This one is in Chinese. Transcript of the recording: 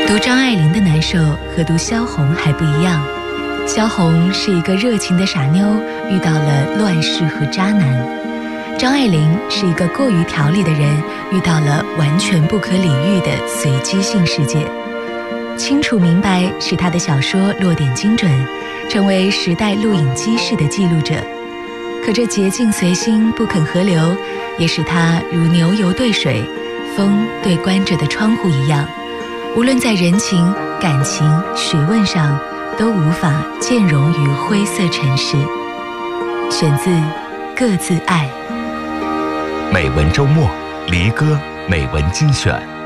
读张爱玲的难受和读萧红还不一样。萧红是一个热情的傻妞，遇到了乱世和渣男。张爱玲是一个过于条理的人，遇到了完全不可理喻的随机性世界。清楚明白使她的小说落点精准，成为时代录影机式的记录者。可这洁净随心不肯河流，也使她如牛油对水，风对关着的窗户一样，无论在人情、感情、学问上，都无法兼容于灰色尘世。选自《各自爱》。 美文周末，离歌美文精选。